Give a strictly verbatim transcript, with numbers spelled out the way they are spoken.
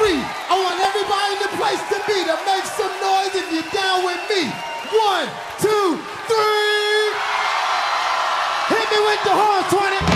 three. I want everybody in the place to be to make some noise if you're down with me. One, two, three. Hit me with the horn, twenty.